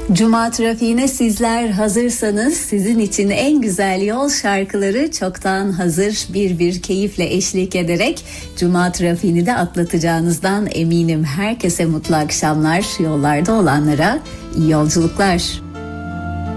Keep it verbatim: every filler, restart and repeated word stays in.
Cuma trafiğine sizler hazırsanız sizin için en güzel yol şarkıları çoktan hazır, bir bir keyifle eşlik ederek Cuma trafiğini de atlatacağınızdan eminim. Herkese mutlu akşamlar, yollarda olanlara iyi yolculuklar.